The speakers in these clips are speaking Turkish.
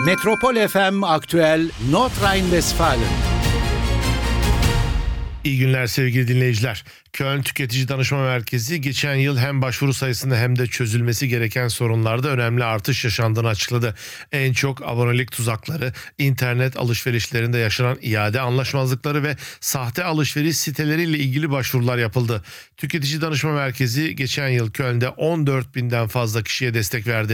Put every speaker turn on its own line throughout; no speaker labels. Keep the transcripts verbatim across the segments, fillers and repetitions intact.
Metropol F M Aktüel Nordrhein-Westfalen.
İyi günler sevgili dinleyiciler. Köln Tüketici Danışma Merkezi geçen yıl hem başvuru sayısında hem de çözülmesi gereken sorunlarda önemli artış yaşandığını açıkladı. En çok abonelik tuzakları, internet alışverişlerinde yaşanan iade anlaşmazlıkları ve sahte alışveriş siteleriyle ilgili başvurular yapıldı. Tüketici Danışma Merkezi geçen yıl Köln'de on dört binden fazla kişiye destek verdi.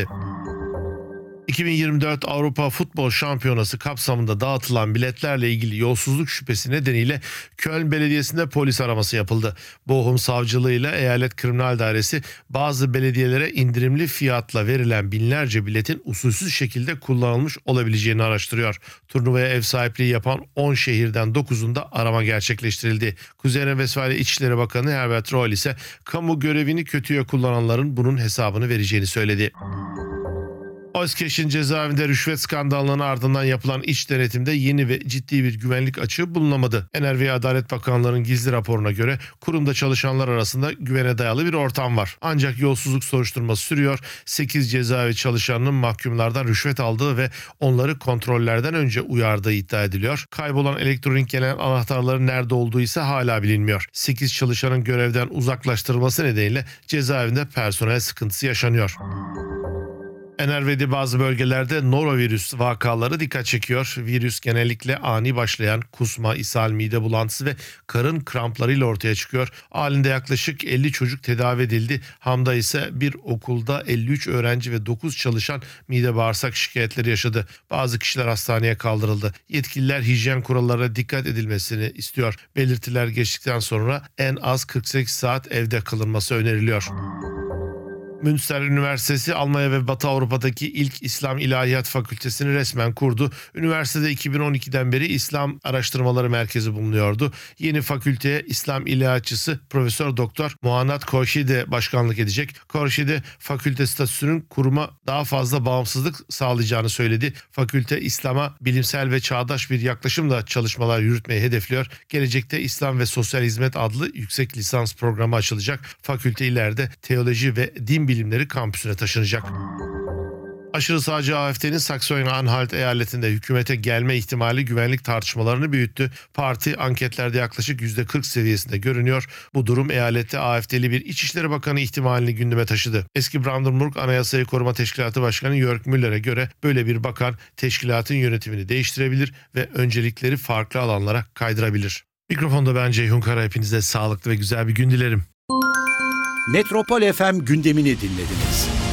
iki bin yirmi dört Avrupa Futbol Şampiyonası kapsamında dağıtılan biletlerle ilgili yolsuzluk şüphesi nedeniyle Köln Belediyesi'nde polis araması yapıldı. Bochum Savcılığı ile Eyalet Kriminal Dairesi bazı belediyelere indirimli fiyatla verilen binlerce biletin usulsüz şekilde kullanılmış olabileceğini araştırıyor. Turnuvaya ev sahipliği yapan on şehirden dokuzunda arama gerçekleştirildi. Kuzey Renvestfalya İçişleri Bakanı Herbert Reul ise kamu görevini kötüye kullananların bunun hesabını vereceğini söyledi. Özkeş'in cezaevinde rüşvet skandalının ardından yapılan iç denetimde yeni ve ciddi bir güvenlik açığı bulunamadı. Ener ve Adalet Bakanlığı'nın gizli raporuna göre kurumda çalışanlar arasında güvene dayalı bir ortam var. Ancak yolsuzluk soruşturması sürüyor. sekiz cezaevi çalışanının mahkumlardan rüşvet aldığı ve onları kontrollerden önce uyardığı iddia ediliyor. Kaybolan elektronik gelen anahtarların nerede olduğu ise hala bilinmiyor. sekiz çalışanın görevden uzaklaştırılması nedeniyle cezaevinde personel sıkıntısı yaşanıyor. Enervedi bazı bölgelerde norovirüs vakaları dikkat çekiyor. Virüs genellikle ani başlayan kusma, ishal, mide bulantısı ve karın kramplarıyla ortaya çıkıyor. Halinde yaklaşık elli çocuk tedavi edildi. Ham'da ise bir okulda elli üç öğrenci ve dokuz çalışan mide bağırsak şikayetleri yaşadı. Bazı kişiler hastaneye kaldırıldı. Yetkililer hijyen kurallarına dikkat edilmesini istiyor. Belirtiler geçtikten sonra en az kırk sekiz saat evde kalınması öneriliyor. Münster Üniversitesi Almanya ve Batı Avrupa'daki ilk İslam İlahiyat Fakültesini resmen kurdu. Üniversitede iki bin on ikiden beri İslam Araştırmaları Merkezi bulunuyordu. Yeni fakülteye İslam İlahiyatçısı Profesör Doktor Muhannad Korşide başkanlık edecek. Korşide fakülte statüsünün kuruma daha fazla bağımsızlık sağlayacağını söyledi. Fakülte İslam'a bilimsel ve çağdaş bir yaklaşımla çalışmalar yürütmeyi hedefliyor. Gelecekte İslam ve Sosyal Hizmet adlı yüksek lisans programı açılacak. Fakülte ileride teoloji ve din bilimleri kampüsüne taşınacak. Aşırı sağcı A F D'nin Saksonya-Anhalt eyaletinde hükümete gelme ihtimali güvenlik tartışmalarını büyüttü. Parti anketlerde yaklaşık yüzde kırk seviyesinde görünüyor. Bu durum eyalette A F D'li bir İçişleri Bakanı ihtimalini gündeme taşıdı. Eski Brandenburg Anayasayı Koruma Teşkilatı Başkanı Jörg Müller'e göre böyle bir bakan teşkilatın yönetimini değiştirebilir ve öncelikleri farklı alanlara kaydırabilir. Mikrofonda ben Ceyhun Kara, hepinize sağlıklı ve güzel bir gün dilerim.
Metropol F M gündemini dinlediniz.